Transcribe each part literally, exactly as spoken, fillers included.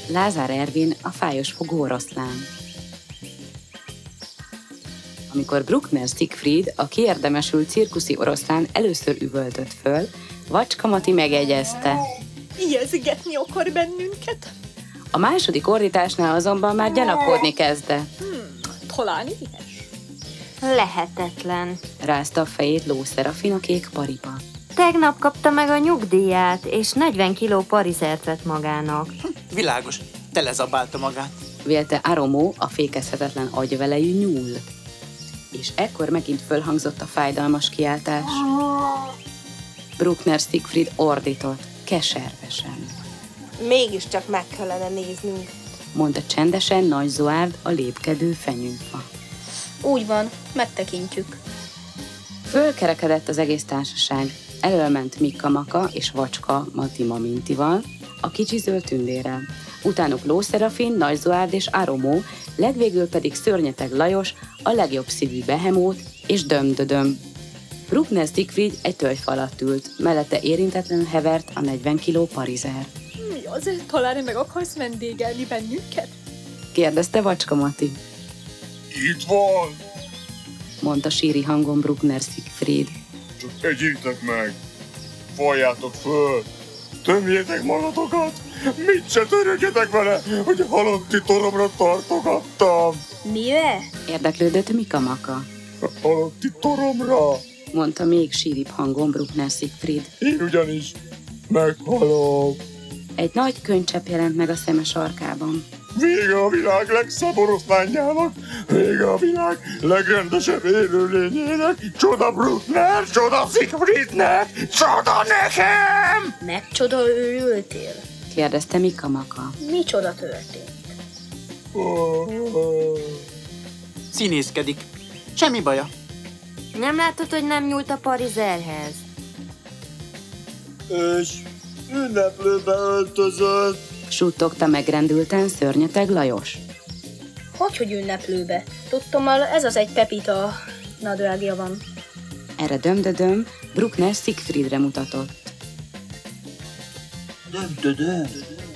Lázár Ervin, a fájos fogó oroszlán. Amikor Bruckner Siegfried, a kiérdemesült cirkuszi oroszlán először üvöltött föl, Vacska Mati megjegyezte. Ijeszgetni akar bennünket? A második ordításnál azonban már gyanakodni kezdett. Hmm, talán ilyes. Lehetetlen. Rázta a fejét Ló Szerafin a kék paripa. Tegnap kapta meg a nyugdíját, és negyven kiló parizert vett magának. Hm, világos, telezabálta magát. Vélte Aromó, a fékezhetetlen agyvelejű nyúl. És ekkor megint fölhangzott a fájdalmas kiáltás. Bruckner Siegfried ordított, keservesen. Mégiscsak meg kellene néznünk, mondta csendesen Nagy Zoárd, a lépkedő fenyőfa. Úgy van, megtekintjük. Fölkerekedett az egész társaság. Elölment Mikka Maka és Vacska Mati Mamintival, a kicsi zöld tündérrel. Utánuk Ló Szerafin, Nagy Zoárd és Aromó, legvégül pedig Szörnyeteg Lajos, a legjobb szívű behemót és Dömdödöm. Bruckner Siegfried egy tölgyfa alatt ült, mellette érintetlenül hevert a negyven kiló parizer. Mi az? Talán meg akarsz vendégelni bennünket? Kérdezte Vacska Mati. Itt van! Mondta síri hangon Bruckner Siegfried. Csak egyétek meg! Faljátok föl! Tömjétek magatokat! Mit se törődjetek vele, hogy a halotti toromra tartogattam! Mire? Érdeklődött Mikka Maka. A halotti toromra! Mondta még síribb hangon Bruckner Siegfried. Én ugyanis meghalok! Egy nagy könycsepp jelent meg a szeme sarkában. Vége a világ legszebb oroszlánjának, vége a világ legrendesebb élőlényének, csoda Bruckner, csoda Siegfriednek, csoda nekem! Megcsoda őrültél? Kérdezte Mikka Maka. Micsoda történt? Színészkedik. Semmi baja. Nem látod, hogy nem nyúlt a parizerhez? És ünneplőbe öltözött. Suttogta megrendülten Szörnyeteg Lajos. Hogyhogy ünneplőbe? Tudtommal ez az egy pepita nadrágja van. Erre Dömdödöm Bruckner Siegfriedre mutatott. Dömdödöm.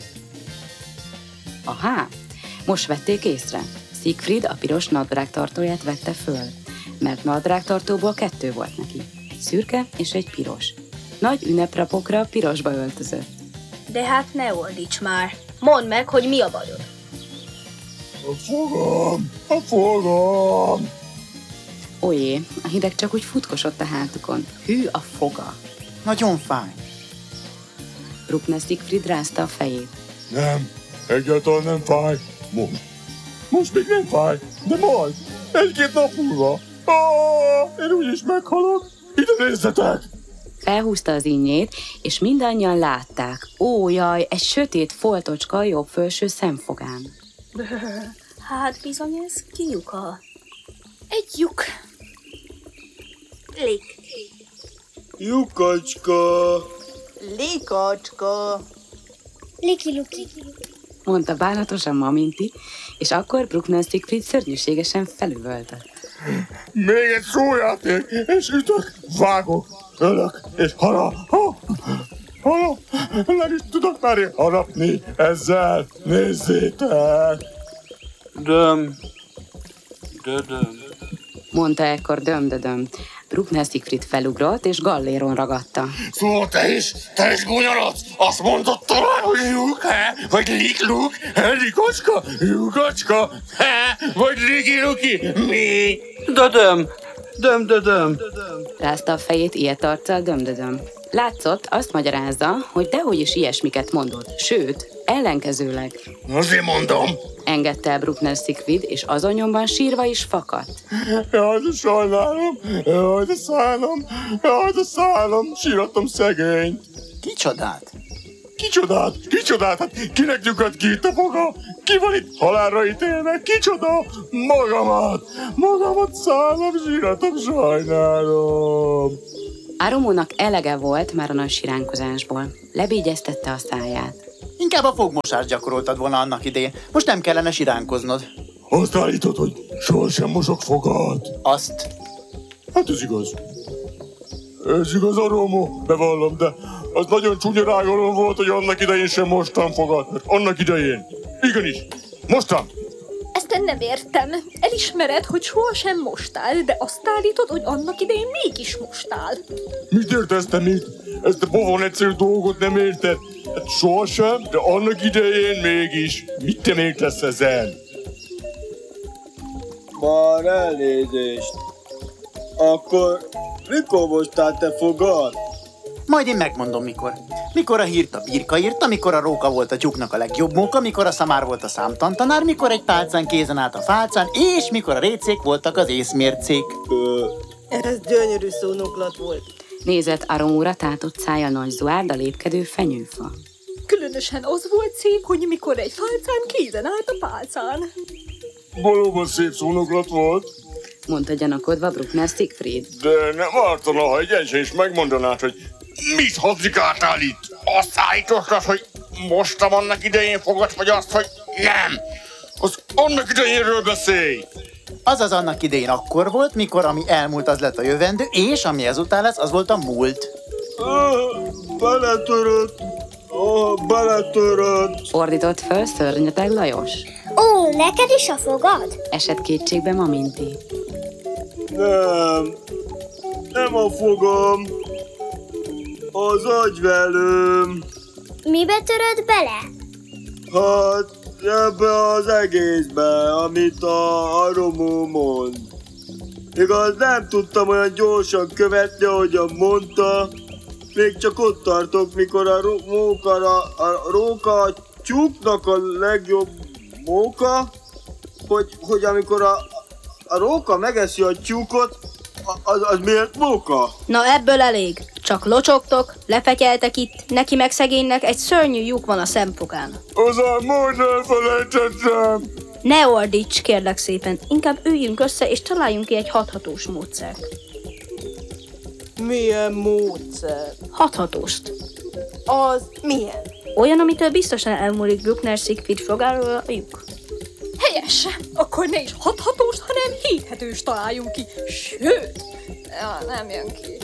Ahá, most vették észre. Siegfried a piros nadrágtartóját vette föl, mert nadrágtartóból kettő volt neki. Egy szürke és egy piros. Nagy ünneprapokra pirosba öltözött. De hát ne ordíts már. Mondd meg, hogy mi a bajod. A fogam, a fogam. Ojé, a hideg csak úgy futkosott a hátukon. Hű a foga. Nagyon fáj. Bruckner Siegfried rázta a fejét. Nem, egyáltalán nem fáj. Most. Most még nem fáj, de majd. Egy-két nap múlva. Ah, én úgyis meghalok. Ide nézzetek! Felhúzta az innyét, és mindannyian látták. Ó, jaj, egy sötét foltocska a jobb felső szemfogán. Hát bizony ez ki lyuka. Egy lyuk. Lik. Lyukacska. Likacska. Liki-luki. Mondta bánatosan Maminti, és akkor Bruckner Siegfried szörnyűségesen felüvöltött. Még egy szójáték, és ütök, vágok, ölök, és harap, ha, harap, nem is tudok már én harapni ezzel, nézzétek! Döm. Dödöm. Mondta ekkor Dömdödöm. Bruckner Siegfried felugrott, és galléron ragadta. Szóval te is, te is gunyarodsz? Azt mondod talán, hogy lyuk, he? Vagy lik-luk? He, likocska? Lyukacska? He? Vagy liki-luki? Mi? Dödöm. Döm, dödöm. Rázta a fejét ilyet arccal Dömdödöm. Látszott, azt magyarázza, hogy dehogy is ilyesmiket mondott, sőt, ellenkezőleg. Azért mondom. Engedte el Bruckner Siegfried, és azon nyomban sírva is fakadt. Jaj, de sajnálom, jaj, de szállom, jaj, de szállom, sírattam szegényt. Kicsodát? Kicsodát, kicsodát, hát kinek lyukat ki itt a foga? Ki van itt halálra ítélve? Kicsoda? Magamat, magamat szállom, síratom, sajnálom. Aromónak elege volt már a nagy siránkozásból. Lebégyeztette a száját. Inkább a fogmosást gyakoroltad volna annak idején. Most nem kellene siránkoznod. Azt állítod, hogy sohasem mosok fogad. Azt. Hát ez igaz. Ez igaz, Aromó, bevallom, de az nagyon csúnya rágalom volt, hogy annak idején sem mostam fogad, mert annak idején Igenis, mostam. Ezt nem értem. Elismered, hogy sohasem mostál, de azt állítod, hogy annak idején mégis mostál. Mit értesz te mit? Ezt a pofon egyszerű dolgot nem érted. Hát sohasem, de annak idején mégis. Mit te értesz ezen? Már elnézést. Akkor mikor mostál te fogad? Majd én megmondom mikor. Mikor a hírt a birka írta, mikor a róka volt a tyúknak a legjobb móka, mikor a szamár volt a számtantanár, mikor egy pálcán kézen állt a fálcán, és mikor a récék voltak az észmércék. Ö, Ez gyönyörű szónoklat volt. Nézett Aromóra tátott szája Nagy Zoárd a lépkedő fenyőfa. Különösen az volt szép, hogy mikor egy fálcán kézen állt a pálcán. Valóban szép szónoklat volt, Mondta gyanakodva Bruckner Siegfried. de nem ártana, ha egy egyszer is megmondanád, hogy mit hadzikáltál itt? Azt állítottad, hogy mostam annak idején fogad, vagy azt, hogy nem. Az annak idejénről beszélj. Azaz annak idején akkor volt, mikor ami elmúlt az lett a jövendő, és ami ezután lesz, az volt a múlt. ah, beletörött. Ah, beletörött. Ordított föl szörnyeteg Lajos. Ó, neked is a fogad? Esett kétségbe Maminti. Nem. Nem a fogam. Az agyvelőm. Mibe töröd bele? Hát, ebbe az egészbe, amit a Aromó mond. Igaz, nem tudtam olyan gyorsan követni, ahogyan mondta. Még csak ott tartok, mikor a, ro- móka, a, a róka a tyúknak a legjobb móka, hogy, hogy amikor a, a róka megeszi a tyúkot, az, az miért móka? Na ebből elég. Csak locsogtok, lefetyeltek itt, neki meg szegénynek egy szörnyű lyuk van a szemfogán. Azon majd elfelejtettem. Ne ordíts, kérlek szépen, inkább üljünk össze és találjunk ki egy hathatós módszert. Milyen módszer? Hathatóst. Az milyen? Olyan, amitől biztosan elmúlik Bruckner Siegfried fogáról a lyuk. Helyes! Akkor ne is hathatós, hanem héthetős találjunk ki. Sőt, ja, nem jön ki.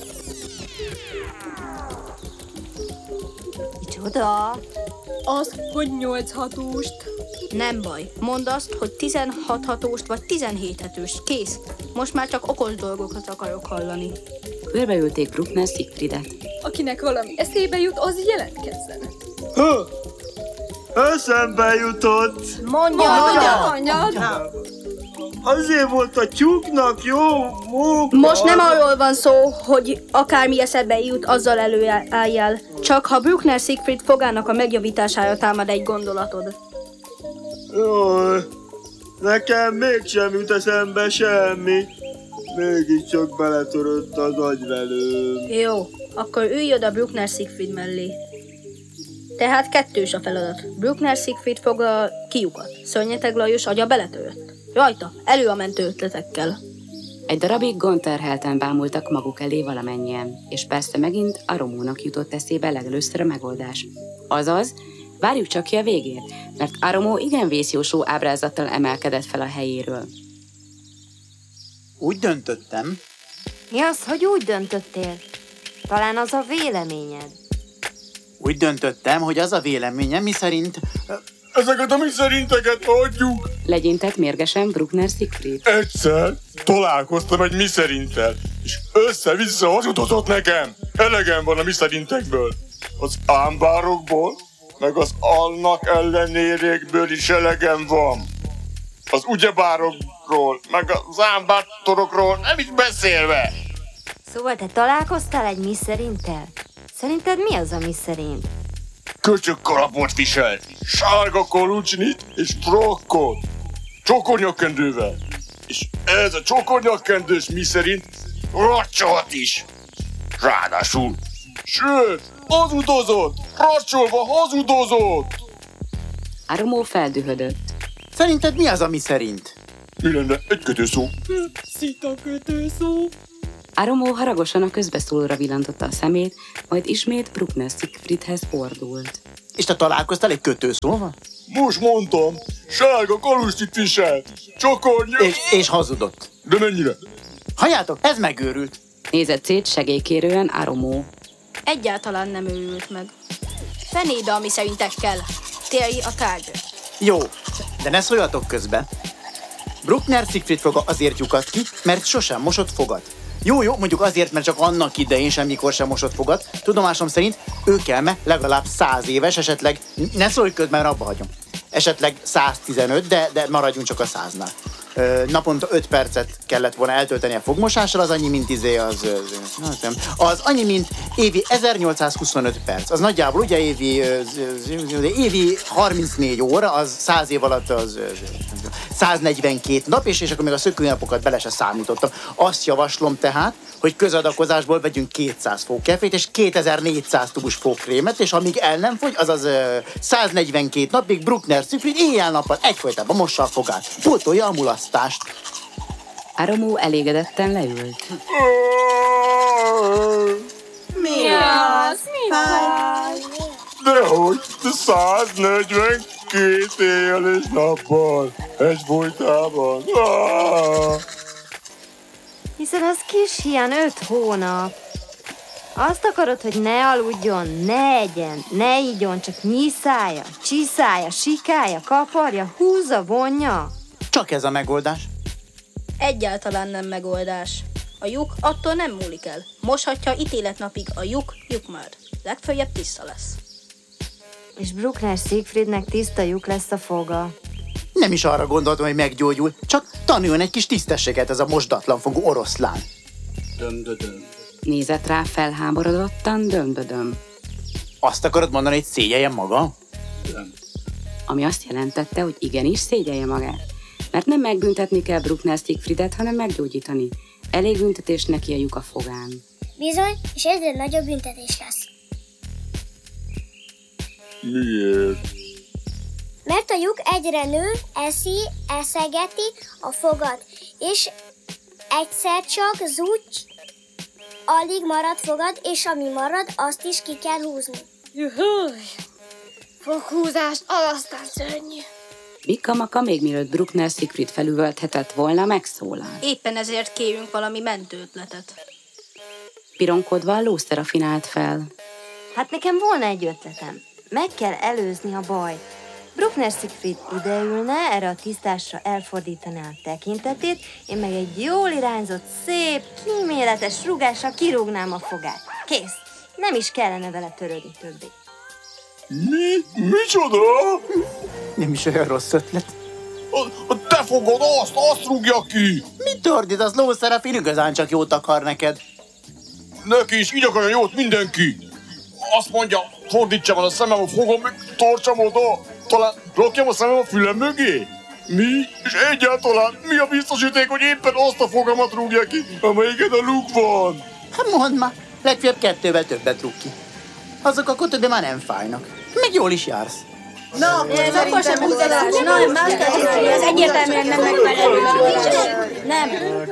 Micsoda? Az, hogy nyolc hatóst. Nem baj, mondd azt, hogy tizenhat hatóst vagy tizenhét hetőst. Kész. Most már csak okos dolgokat akarok hallani. Körbeülték Bruckner Siegfriedet. Akinek valami eszébe jut, az jelentkezzen. Ha! Eszembe jutott! Mondja, Anyád! Azért volt a tyúknak jó móka! Most nem arról van szó, hogy akármi eszedbe jut, azzal előálljál. Csak ha Bruckner Siegfried fogának a megjavítására támad egy gondolatod. Jaj, nekem mégsem jut eszembe semmi. Mégiscsak beletörött az agyvelőm. Jó, akkor ülj oda Bruckner Siegfried mellé. Tehát kettős a feladat. Bruckner Siegfried fogja ki lyukat. Szörnyeteg Lajos agya beletörött. Rajta, elő a mentő ötletekkel. Egy darabig gondterhelten bámultak maguk elé valamennyien, és persze megint Aromónak jutott eszébe legelőször a megoldás. Azaz, várjuk csak ki a végét, mert Aromó igen vészjósó ábrázattal emelkedett fel a helyéről. Úgy döntöttem, Mi az, hogy úgy döntöttél? Talán az a véleményed. úgy döntöttem, hogy az a véleményem, miszerint... Ezeket a mi szerinteket adjuk. Legyintett mérgesen Bruckner Siegfried. Egyszer találkoztam egy miszerintel, és össze-vissza hazudott nekem. Elegem van a miszerintekből. Az ámbárokból, meg az annak ellenérékből is elegem van. Az ugyebárokról, meg az ámbártorokról nem is beszélve. Szóval te találkoztál egy miszerintel? Szerinted mi az a miszerint? Köcsög kalapot viselt, sárga kolucsnit és frokkot, csokornyakkendővel. És ez a csokornyakkendős miszerint racsolt is. Ráadásul, sőt, hazudozott, racsolva hazudozott. Aromó feldühödött. Szerinted mi az, ami szerint? Mi lenne egy kötőszó? Szita kötőszó. Aromó haragosan a közbeszólóra villantotta a szemét, majd ismét Bruckner Siegfriedhez fordult. És te találkoztál egy kötőszóval? Most mondtam, sárga kolucsnit viselt, csokornya... És, és hazudott. De mennyire? Halljátok, ez megőrült. Nézett szét segélykérően Aromó. Egyáltalán nem őrült meg. Fenébe a mi szerintekkel. Térj a tárgyat. Jó, de ne szóljatok közbe. Bruckner Siegfried foga azért lyukadt ki, mert sosem mosott fogat. Jó, jó, mondjuk azért, mert csak annak idején semmikor sem mosott fogat. Tudomásom szerint ők elme legalább száz éves, esetleg, ne szólj közben, mert abba hagyom. Esetleg száztizenöt, de, de maradjunk csak a száznál. Ö, naponta öt percet kellett volna eltölteni a fogmosással, az annyi, mint izé, az, az, az, az annyi, mint évi ezernyolcszázhuszonöt perc. Az nagyjából ugye évi, évi harmincnégy óra, az száz év alatt az száznegyvenkét nap, és, és akkor még a szökőnapokat bele se számítottam. Azt javaslom tehát, hogy közadakozásból vegyünk kétszáz fókefét és kétezer-négyszáz tubus fókrémet, és amíg el nem fogy, azaz száznegyvenkét napig Bruckner Siegfried éjjel-nappal egyfolytában mossa a fogát. Pótolja a mulasztást. Aromo elégedetten leült. Mi az? Mi fáj? Dehogy, száznegyvenkét éjjel és nappal, egyfolytában. Ah! Hiszen az kis hián öt hónap. Azt akarod, hogy ne aludjon, ne egyen, ne igyon, csak nyiszálja, csiszálja, sikálja, kaparja, húzza, vonja? Csak ez a megoldás. Egyáltalán nem megoldás. A lyuk attól nem múlik el. Moshatja ítéletnapig a lyuk, lyuk már. Legfeljebb tiszta lesz. És Bruckner Siegfriednek tiszta lyuk lesz a foga. Nem is arra gondoltam, hogy meggyógyul, csak tanuljon egy kis tisztességet ez a mosdatlan fogú oroszlán. Döm-dödöm. Nézett rá felháborodottan, döm-dödöm. Azt akarod mondani, hogy szégyeljem maga? Nem. Ami azt jelentette, hogy igenis szégyelje magát. Mert nem megbüntetni kell Bruckner Siegfriedet, hanem meggyógyítani. Elég büntetés neki a lyuk a fogán. Bizony, és egyre nagyobb büntetés lesz. Miért? Mert a lyuk egyre nő, eszi, eszegeti a fogat, és egyszer csak zúgy, alig marad fogad, és ami marad, azt is ki kell húzni. Juhuj! Foghúzás, az aztán szörnyű. Mikka-Maka még mielőtt Bruckner Siegfried felüvölthetett volna, megszólal. Éppen ezért kérünk valami mentőötletet. Pironkodva a Lószerafin állt fel. Hát nekem volna egy ötletem. Meg kell előzni a bajt. Bruckner Siegfried ideülne, erre a tisztásra elfordítaná a tekintetét, én meg egy jól irányzott, szép, kíméletes rúgással kirúgnám a fogát. Kész. Nem is kellene vele törődni többé. Mi? Micsoda? Nem is olyan rossz ötlet. A, a te fogod azt, azt rúgja ki! Mit ordít, az Lószerafin igazán csak jót akar neked. Neki is így akarja jót mindenki! Azt mondja, fordítsam el a szemem, a fogom, meg tartsam oda! Talán rakjam a szemem a fülem mögé? Mi? És egyáltalán mi a biztosíték, hogy éppen azt a fogamat rúgja ki, amelyiken a luk van? Hát mondd már, legfeljebb kettővel többet rúg ki. Azok akkor többé már nem fájnak. Meg jól is jársz. Na, ez akkor sem mutatás. Na, más kell, ez egyértelműen nem megfelelő. Nem.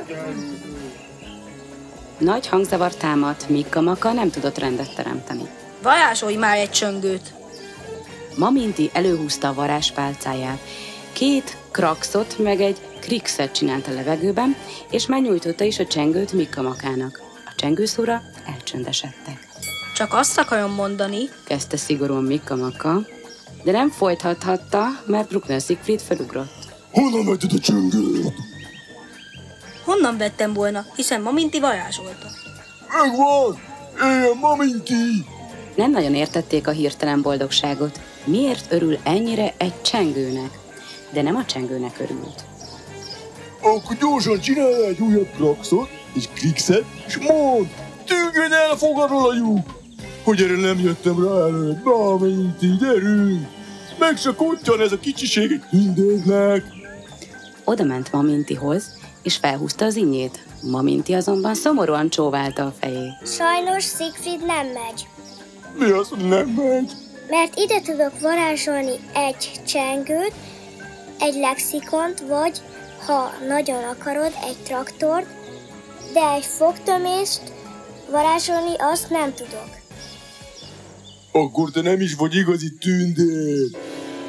Nagy hangzavar támadt, Mikka-Maka nem tudott rendet teremteni. Varázsolj már egy csöngőt. Maminti előhúzta a varázspálcáját. Két kraxot meg egy krixet csinált a levegőben, és megnyújtotta is a csengőt Mikka-Makának. A csengőszóra elcsöndesedtek. Csak azt akarom mondani, Kezdte szigorúan Mikka-Maka, de nem folytathatta, mert Bruckner Siegfried felugrott. Honnan vetted a csöngőt? honnan vettem volna, hiszen Maminti varázsolta. Megvan! Éljen Maminti! Nem nagyon értették a hirtelen boldogságot. Miért örül ennyire egy csengőnek? De nem a csengőnek örült. Akkor gyorsan csinálj egy újabb kraxot, és krixet, és mondd, tűnjön el a fogadról a lyuk! Hogy erre nem jöttem rá előtt, Maminti, gyerünk! Meg se kottyan ez a kicsiség egy hündérnek! Oda ment Mamintihoz, és felhúzta az innyét. Maminti azonban szomorúan csóválta a fejét. Sajnos Siegfried nem megy, Mi az, hogy nem megy? mert ide tudok varázsolni egy csengőt, egy lexikont, vagy, ha nagyon akarod, egy traktort, de egy fogtömést varázsolni azt nem tudok. Akkor te nem is vagy igazi tündér!